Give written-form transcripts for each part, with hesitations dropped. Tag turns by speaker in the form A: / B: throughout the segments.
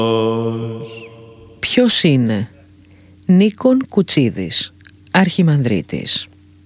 A: Ποιος είναι? Νίκον Κουτσίδης, Αρχιμανδρίτης.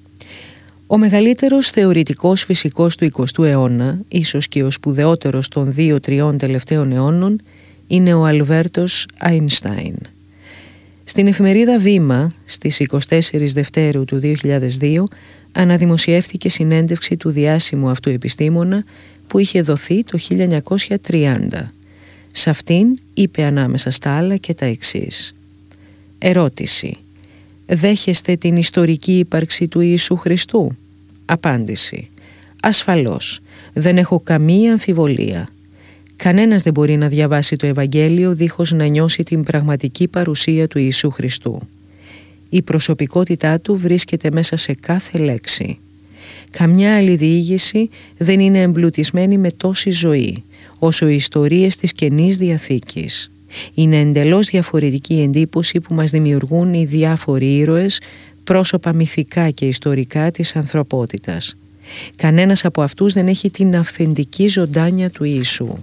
A: Ο μεγαλύτερος θεωρητικός φυσικός του 20ου αιώνα, ίσως και ο σπουδαιότερος των 2-3 τελευταίων αιώνων, είναι ο Αλβέρτος Αϊνστάιν. Στην εφημερίδα Βήμα, στις 24 Δευτέρου του 2002, αναδημοσιεύτηκε συνέντευξη του διάσημου αυτού επιστήμονα που είχε δοθεί το 1930. Σε αυτήν είπε ανάμεσα στα άλλα και τα εξής. Ερώτηση. Δέχεστε την ιστορική ύπαρξη του Ιησού Χριστού? Απάντηση. Ασφαλώς. Δεν έχω καμία αμφιβολία. Κανένας δεν μπορεί να διαβάσει το Ευαγγέλιο δίχως να νιώσει την πραγματική παρουσία του Ιησού Χριστού. Η προσωπικότητά του βρίσκεται μέσα σε κάθε λέξη. Καμιά άλλη διήγηση δεν είναι εμπλουτισμένη με τόση ζωή, όσο οι ιστορίες της Καινής Διαθήκης. Είναι εντελώς διαφορετική η εντύπωση που μας δημιουργούν οι διάφοροι ήρωες, πρόσωπα μυθικά και ιστορικά της ανθρωπότητας. Κανένας από αυτούς δεν έχει την αυθεντική ζωντάνια του Ιησού.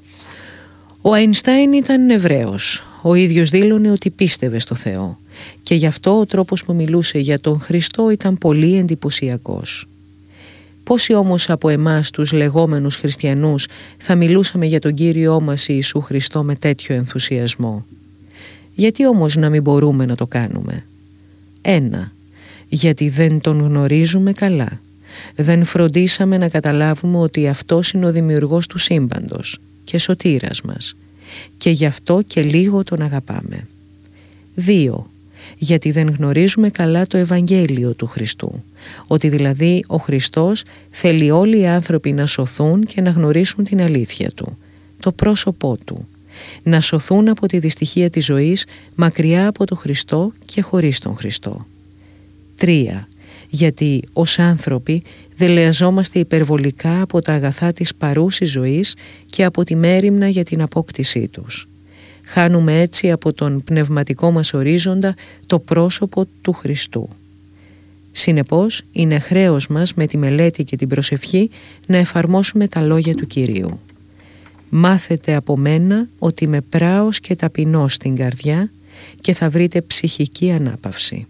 A: Ο Αϊνστάιν ήταν Εβραίος. Ο ίδιος δήλωνε ότι πίστευε στο Θεό και γι' αυτό ο τρόπος που μιλούσε για τον Χριστό ήταν πολύ εντυπωσιακός. Πόσοι όμως από εμάς τους λεγόμενους χριστιανούς θα μιλούσαμε για τον Κύριό μας Ιησού Χριστό με τέτοιο ενθουσιασμό? Γιατί όμως να μην μπορούμε να το κάνουμε? 1. Γιατί δεν τον γνωρίζουμε καλά. Δεν φροντίσαμε να καταλάβουμε ότι αυτός είναι ο δημιουργός του σύμπαντος και σωτήρας μας και γι' αυτό και λίγο τον αγαπάμε. 2. Γιατί δεν γνωρίζουμε καλά το Ευαγγέλιο του Χριστού, ότι δηλαδή ο Χριστός θέλει όλοι οι άνθρωποι να σωθούν και να γνωρίσουν την αλήθεια του, το πρόσωπό του, να σωθούν από τη δυστυχία της ζωής μακριά από τον Χριστό και χωρίς τον Χριστό. 3. Γιατί ως άνθρωποι δελεαζόμαστε υπερβολικά από τα αγαθά της παρούσης ζωής και από τη μέριμνα για την απόκτησή τους. Χάνουμε έτσι από τον πνευματικό μας ορίζοντα το πρόσωπο του Χριστού. Συνεπώς, είναι χρέος μας με τη μελέτη και την προσευχή να εφαρμόσουμε τα λόγια του Κυρίου. Μάθετε από μένα ότι είμαι πράος και ταπεινός στην καρδιά και θα βρείτε ψυχική ανάπαυση.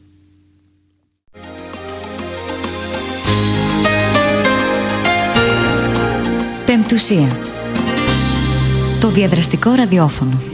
B: Πεμπτουσία. Το διαδραστικό ραδιόφωνο.